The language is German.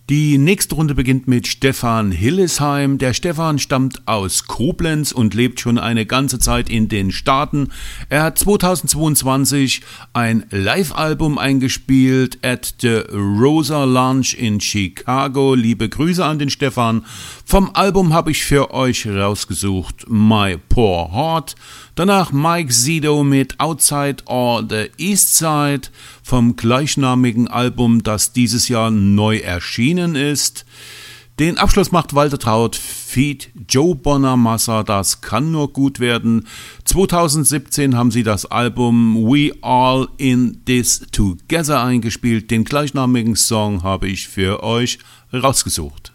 Die nächste Runde beginnt mit Stefan Hillesheim. Der Stefan stammt aus Koblenz und lebt schon eine ganze Zeit in den Staaten. Er hat 2022 ein Live-Album eingespielt at the Rosa Lounge in Chicago. Liebe Grüße an den Stefan. Vom Album habe ich für euch rausgesucht My Poor Heart. Danach Mike Zido mit Outside or the East Side vom gleichnamigen Album, das dieses Jahr neu erschienen ist. Den Abschluss macht Walter Traut feat. Joe Bonamassa, das kann nur gut werden. 2017 haben sie das Album We All in This Together eingespielt. Den gleichnamigen Song habe ich für euch rausgesucht.